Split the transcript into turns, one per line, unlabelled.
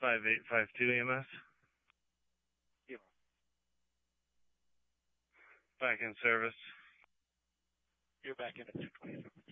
5852 EMS.
Yeah.
Back in service.
You're back in at 227.